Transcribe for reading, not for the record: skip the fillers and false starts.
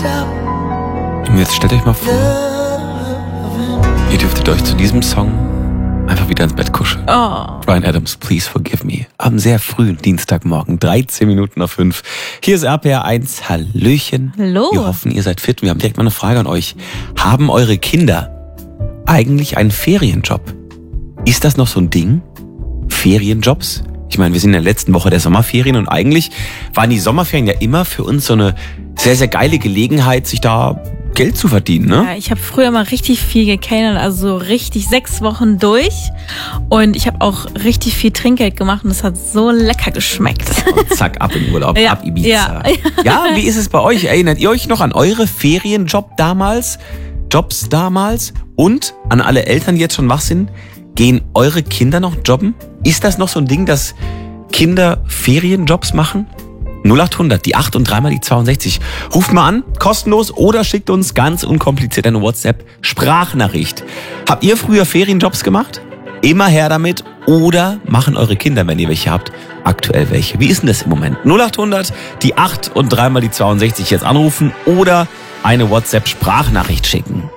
Und jetzt stellt euch mal vor, ihr dürftet euch zu diesem Song einfach wieder ins Bett kuscheln. Bryan Adams, Please Forgive Me. Am sehr frühen Dienstagmorgen, 5:13. Hier ist RPR 1. Hallöchen. Hallo. Wir hoffen, ihr seid fit. Wir haben direkt mal eine Frage an euch. Haben eure Kinder eigentlich einen Ferienjob? Ist das noch so ein Ding? Ferienjobs? Ich meine, wir sind in der letzten Woche der Sommerferien und eigentlich waren die Sommerferien ja immer für uns so eine sehr, sehr geile Gelegenheit, sich da Geld zu verdienen, ne? Ja, ich habe früher mal richtig viel gekellnert, also so richtig 6 Wochen durch. Und ich habe auch richtig viel Trinkgeld gemacht und es hat so lecker geschmeckt. Und zack, ab in Urlaub, Ja, ab Ibiza. ja. Ja, wie ist es bei euch? Erinnert ihr euch noch an eure Ferienjobs damals? Und an alle Eltern, die jetzt schon wach sind, gehen eure Kinder noch jobben? Ist das noch so ein Ding, dass Kinder Ferienjobs machen? 0800, die 8 und 3 mal die 62. Ruft mal an, kostenlos, oder schickt uns ganz unkompliziert eine WhatsApp-Sprachnachricht. Habt ihr früher Ferienjobs gemacht? Immer her damit. Oder machen eure Kinder, wenn ihr welche habt, aktuell welche? Wie ist denn das im Moment? 0800, die 8 und 3 mal die 62 jetzt anrufen oder eine WhatsApp-Sprachnachricht schicken.